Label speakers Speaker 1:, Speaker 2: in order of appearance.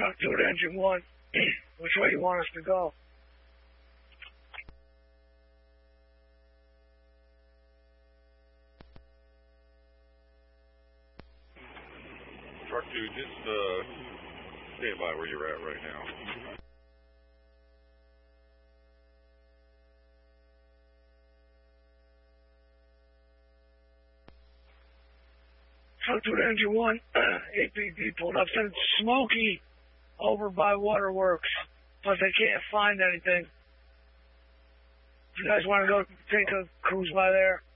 Speaker 1: Truck to engine 1. Which way you want us to go?
Speaker 2: Truck 2, just stand by where you're at right now.
Speaker 1: Truck to engine 1. APD pulled up. Said it's smoky over by Waterworks, but they can't find anything. If you guys want to go take a cruise by there,